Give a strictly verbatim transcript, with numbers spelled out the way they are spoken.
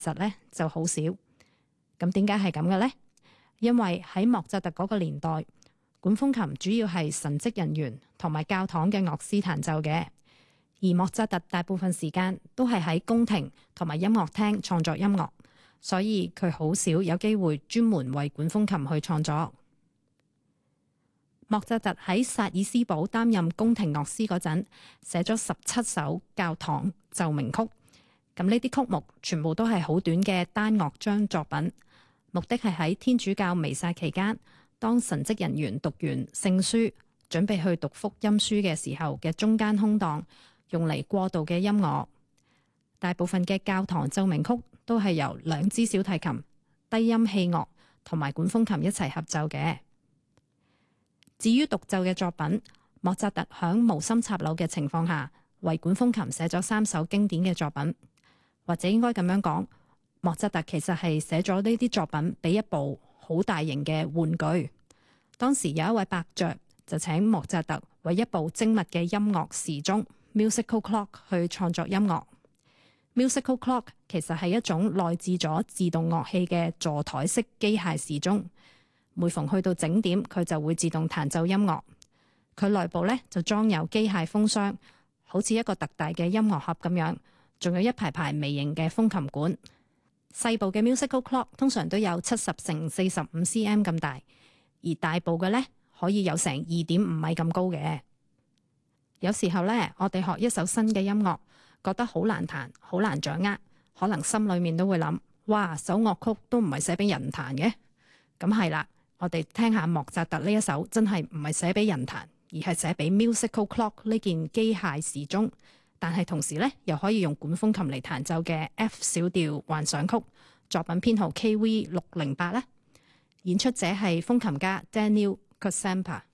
實咧就好少。咁點解係咁嘅呢？因為喺莫扎特嗰個年代，管風琴主要係神職人員同埋教堂嘅樂師彈奏嘅，而莫扎特大部分時間都係喺宮廷同埋音樂廳創作音樂，所以佢好少有機會專門為管風琴去創作。莫扎特喺薩爾斯堡擔任宮廷樂師嗰陣，寫咗十七首教堂奏鳴曲。咁呢啲曲目全部都係好短嘅單樂章作品，目的係喺天主教彌撒期間，當神職人員讀完聖書，準備去讀福音書嘅時候嘅中間空檔，用嚟過渡嘅音樂。大部分嘅教堂奏鳴曲都係由兩支小提琴、低音器樂同埋管風琴一齊合奏嘅。至於獨奏嘅作品，莫扎特響無心插柳嘅情況下，為管風琴寫咗三首經典嘅作品。或者應該咁樣講，莫扎特其實係寫咗呢啲作品俾一部好大型嘅玩具。當時有一位伯爵就請莫扎特為一部精密嘅音樂時鐘 musical clock 去創作音樂。musical clock 其實係一種內置咗自動樂器嘅座台式機械時鐘，每逢去到整點，佢就會自動彈奏音樂。佢內部咧就裝有機械風箱，好似一個特大嘅音樂盒咁樣。仲有一排排微型嘅風琴管。細部嘅 musical clock 通常都有七十乘四十五 cm 咁大，而大部嘅呢可以有成二點五米咁高嘅。有時候呢，我哋學一首新嘅音樂，覺得好難彈，好難掌握，可能心裏面都會諗：哇，首樂曲都唔係寫俾人彈嘅。咁係啦，我哋聽下莫扎特呢一首真係唔係寫俾人彈，而係寫俾 musical clock 呢件機械時鐘。但係同時咧，又可以用管風琴嚟彈奏嘅 F 小調幻想曲，作品編號 K V 六零八咧，演出者係風琴家 Daniel Casampa。